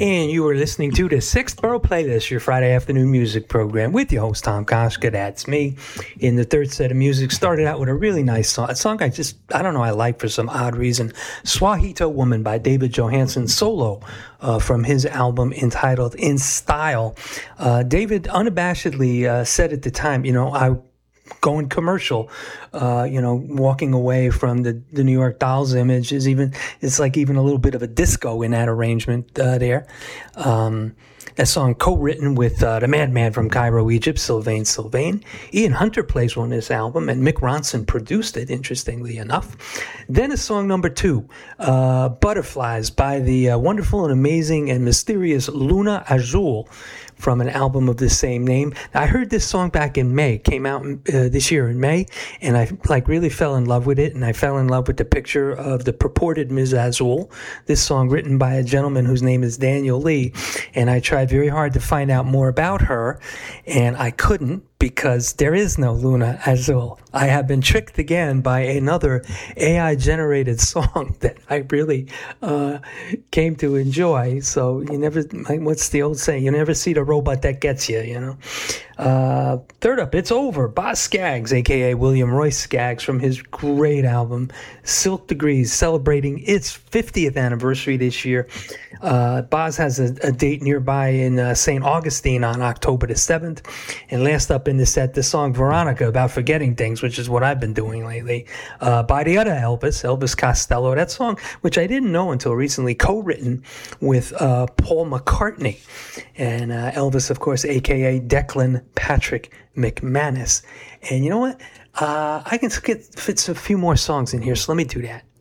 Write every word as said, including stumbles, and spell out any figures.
And you are listening to the Sixth Borough Playlist, your Friday afternoon music program with your host, Tom Koshka. That's me. In the third set of music, started out with a really nice song. A song I just, I don't know, I like for some odd reason. Swahito Woman by David Johansen solo uh, from his album entitled In Style. Uh, David unabashedly uh, said at the time, you know, I going commercial, uh, you know, walking away from the, the New York Dolls image is even, it's like even a little bit of a disco in that arrangement uh, there. Um, a song co-written with uh, the madman from Cairo, Egypt, Sylvain Sylvain. Ian Hunter plays on this album, and Mick Ronson produced it, interestingly enough. Then a song number two, uh, Butterflies by the uh, wonderful and amazing and mysterious Luna Azul, from an album of the same name. I heard this song back in May, came out uh, this year in May, and I like really fell in love with it, and I fell in love with the picture of the purported Miz Azul, this song written by a gentleman whose name is Daniel Lee, and I tried very hard to find out more about her, and I couldn't, because there is no Luna Azul. I have been tricked again by another A I-generated song that I really uh, came to enjoy. So you never, what's the old saying? You never see the robot that gets you, you know? Uh, third up, It's Over, Boz Scaggs, a k a. William Royce Scaggs, from his great album, Silk Degrees, celebrating its fiftieth anniversary this year. Uh, Boz has a, a date nearby in uh, Saint Augustine on October the seventh. And last up in the set, the song Veronica, about forgetting things, which is what I've been doing lately, uh, by the other Elvis, Elvis Costello. That song, which I didn't know until recently, co-written with uh, Paul McCartney. And uh, Elvis, of course, a k a. Declan Patrick McManus. And you know what? Uh, I can get fit a few more songs in here, so let me do that.